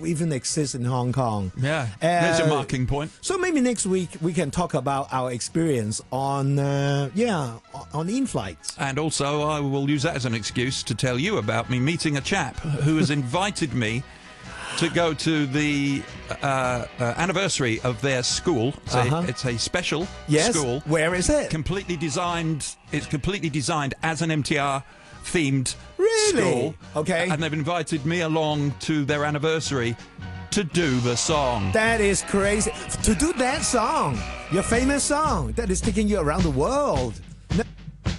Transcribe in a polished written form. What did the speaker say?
even exists in Hong Kong. Yeah, there's a marking point. So maybe next week we can talk about our experience on in-flights. And also, I will use that as an excuse to tell you about me meeting a chap who has invited me to go to the anniversary of their school. It's a special school. Where is it? Completely designed. It's completely designed as an MTR themed school. Okay. And they've invited me along to their anniversary to do the song. That is crazy. To do that song, your famous song that is taking you around the world.